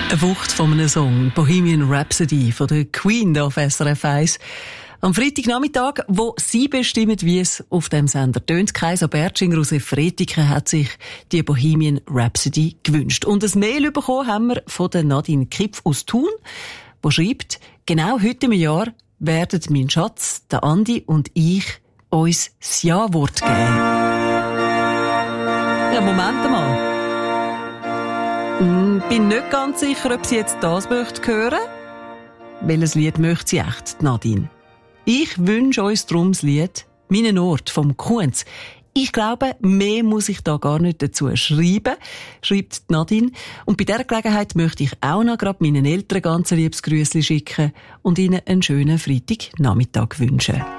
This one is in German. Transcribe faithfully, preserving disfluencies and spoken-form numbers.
Eine Wucht von einem Song, Bohemian Rhapsody von der Queen auf S R F eins. Am Freitagnachmittag, wo Sie bestimmen, wie es auf dem Sender tönt. Kaiser Bertschinger aus Efretiken hat sich die Bohemian Rhapsody gewünscht. Und ein Mail bekommen haben wir von der Nadine Kipf aus Thun, die schreibt, genau heute im Jahr werden mein Schatz, der Andi und ich uns das Ja-Wort geben. Ja, Moment mal. Hm, bin nicht ganz sicher, ob sie jetzt das möchte hören. Welches Lied möchte sie echt, Nadine? Ich wünsche uns darum das Lied «Meinen Ort» vom Kunz. Ich glaube, mehr muss ich da gar nicht dazu schreiben, schreibt Nadine. Und bei dieser Gelegenheit möchte ich auch noch gerade meinen Eltern ganz liebes Grüßchen schicken und ihnen einen schönen Freitagnachmittag wünschen.